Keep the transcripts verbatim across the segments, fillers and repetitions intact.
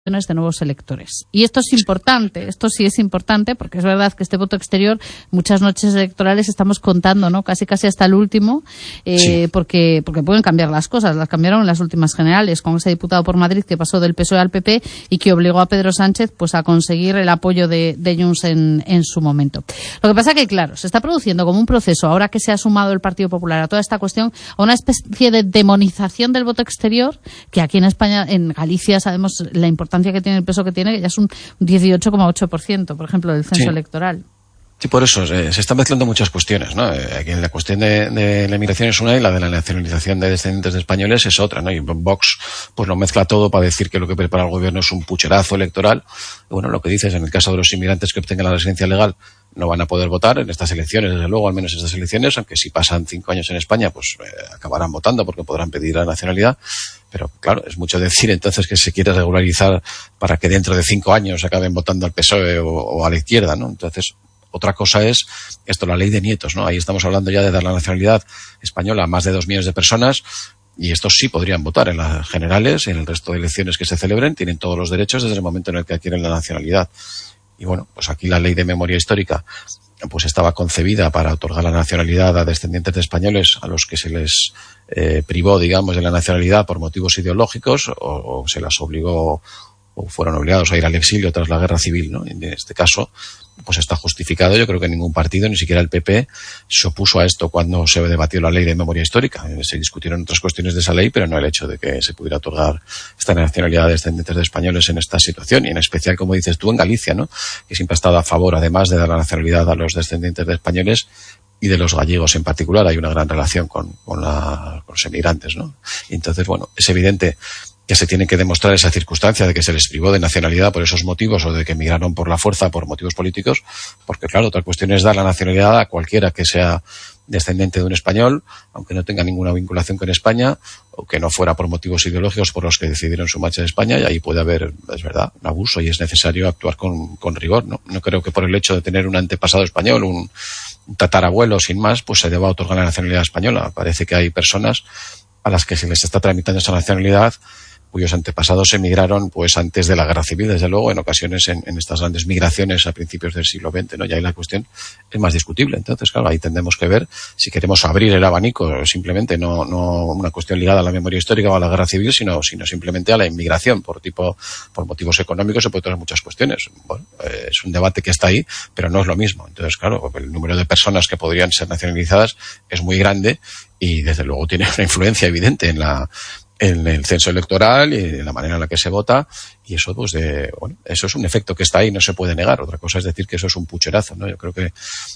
de nuevos electores. Y esto es importante, esto sí es importante, porque es verdad que este voto exterior, muchas noches electorales estamos contando, ¿no? Casi casi hasta el último, eh, sí. porque, porque pueden cambiar las cosas. Las cambiaron en las últimas generales, con ese diputado por Madrid que pasó del P S O E al P P y que obligó a Pedro Sánchez pues a conseguir el apoyo de, de Junts en, en su momento. Lo que pasa que, claro, se está produciendo como un proceso, ahora que se ha sumado el Partido Popular a toda esta cuestión, a una especie de demonización del voto exterior, que aquí en España, en Galicia, sabemos la importancia que tiene, el peso que tiene, que ya es un dieciocho coma ocho por ciento, por ejemplo, del censo sí. electoral. Sí, por eso eh, se están mezclando muchas cuestiones, ¿no? Eh, aquí la cuestión de, de la inmigración es una y la de la nacionalización de descendientes de españoles es otra, ¿no? Y Vox pues lo mezcla todo para decir que lo que prepara el gobierno es un pucherazo electoral. Y bueno, lo que dices, en el caso de los inmigrantes que obtengan la residencia legal, no van a poder votar en estas elecciones, desde luego, al menos en estas elecciones, aunque si pasan cinco años en España, pues eh, acabarán votando porque podrán pedir la nacionalidad. Pero claro, es mucho decir entonces que se quiere regularizar para que dentro de cinco años acaben votando al P S O E o, o a la izquierda, ¿no? Entonces, otra cosa es esto, la ley de nietos, ¿no? Ahí estamos hablando ya de dar la nacionalidad española a más de dos millones de personas y estos sí podrían votar en las generales y en el resto de elecciones que se celebren, tienen todos los derechos desde el momento en el que adquieren la nacionalidad. Y bueno, pues aquí la ley de memoria histórica pues estaba concebida para otorgar la nacionalidad a descendientes de españoles a los que se les eh, privó, digamos, de la nacionalidad por motivos ideológicos o, o se las obligó o fueron obligados a ir al exilio tras la guerra civil, ¿no? En este caso, pues está justificado. Yo creo que ningún partido, ni siquiera el P P, se opuso a esto cuando se debatió la ley de memoria histórica. Se discutieron otras cuestiones de esa ley, pero no el hecho de que se pudiera otorgar esta nacionalidad de descendientes de españoles en esta situación, y en especial, como dices tú, en Galicia, ¿no? Que siempre ha estado a favor, además de dar la nacionalidad a los descendientes de españoles y de los gallegos en particular. Hay una gran relación con, con, la, con los emigrantes, ¿no? Y entonces, bueno, es evidente que se tiene que demostrar esa circunstancia de que se les privó de nacionalidad por esos motivos o de que emigraron por la fuerza por motivos políticos, porque claro, otra cuestión es dar la nacionalidad a cualquiera que sea descendiente de un español, aunque no tenga ninguna vinculación con España o que no fuera por motivos ideológicos por los que decidieron su marcha de España, y ahí puede haber, es verdad, un abuso y es necesario actuar con, con rigor, ¿no? No creo que por el hecho de tener un antepasado español, un, un tatarabuelo sin más, pues se deba otorgar la nacionalidad española. Parece que hay personas a las que se les está tramitando esa nacionalidad cuyos antepasados emigraron pues antes de la guerra civil, desde luego, en ocasiones en, en estas grandes migraciones a principios del siglo veinte, ¿no? Y ahí la cuestión es más discutible. Entonces, claro, ahí tendremos que ver si queremos abrir el abanico, simplemente no, no una cuestión ligada a la memoria histórica o a la guerra civil, sino, sino simplemente a la inmigración por tipo, por motivos económicos. Se puede tener muchas cuestiones. Bueno, eh, es un debate que está ahí, pero no es lo mismo. Entonces, claro, el número de personas que podrían ser nacionalizadas es muy grande y, desde luego, tiene una influencia evidente en la en el censo electoral y en la manera en la que se vota, y eso pues de, bueno, eso es un efecto que está ahí, no se puede negar. Otra cosa es decir que eso es un pucherazo, ¿no? Yo creo que,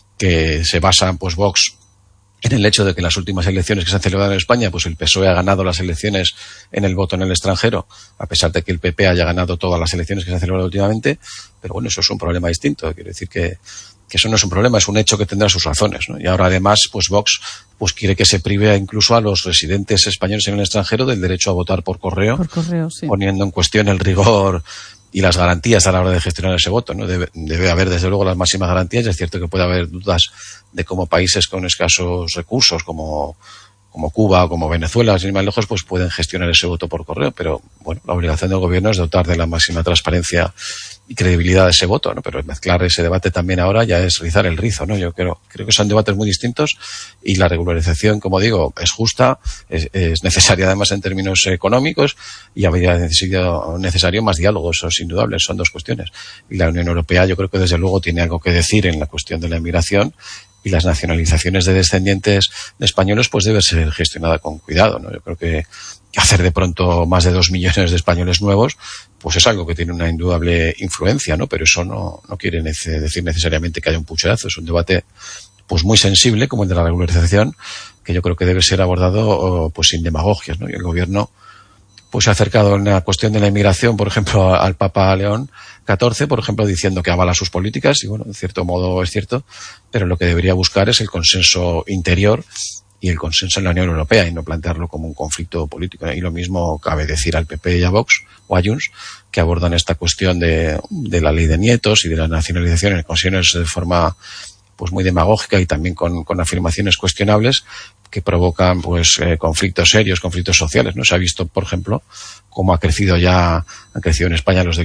que se basa pues Vox en el hecho de que en las últimas elecciones que se han celebrado en España, pues el P S O E ha ganado las elecciones en el voto en el extranjero, a pesar de que el P P haya ganado todas las elecciones que se han celebrado últimamente. Pero bueno, eso es un problema distinto. Quiero decir que, que eso no es un problema, es un hecho que tendrá sus razones, ¿no? Y ahora además, pues Vox pues quiere que se prive incluso a los residentes españoles en el extranjero del derecho a votar por correo, por correo, sí, poniendo en cuestión el rigor y las garantías a la hora de gestionar ese voto, ¿no? Debe, debe haber, desde luego, las máximas garantías. Es cierto que puede haber dudas de cómo países con escasos recursos, como, como Cuba o como Venezuela, sin ir más lejos, pues pueden gestionar ese voto por correo. Pero, bueno, la obligación del gobierno es dotar de la máxima transparencia y credibilidad de ese voto, ¿no? Pero mezclar ese debate también ahora ya es rizar el rizo, ¿no? Yo creo, creo que son debates muy distintos y la regularización, como digo, es justa, es, es necesaria además en términos económicos, y habría necesario, necesario más diálogo, eso es indudable, son dos cuestiones. Y la Unión Europea yo creo que desde luego tiene algo que decir en la cuestión de la inmigración, y las nacionalizaciones de descendientes de españoles pues debe ser gestionada con cuidado, ¿no? Yo creo que hacer de pronto más de dos millones de españoles nuevos pues es algo que tiene una indudable influencia, ¿no? Pero eso no, no quiere nece- decir necesariamente que haya un pucherazo. Es un debate pues muy sensible, como el de la regularización, que yo creo que debe ser abordado pues sin demagogias, ¿no? Y el gobierno pues se ha acercado en la cuestión de la inmigración, por ejemplo, al Papa León catorce, por ejemplo, diciendo que avala sus políticas, y bueno, en cierto modo es cierto, pero lo que debería buscar es el consenso interior y el consenso en la Unión Europea, y no plantearlo como un conflicto político. Y lo mismo cabe decir al P P y a Vox o a Junts, que abordan esta cuestión de, de la ley de nietos y de la nacionalización en ocasiones de forma pues muy demagógica y también con, con afirmaciones cuestionables, que provocan pues eh, conflictos serios, conflictos sociales, ¿no? Se ha visto, por ejemplo, cómo ha crecido ya, han crecido en España los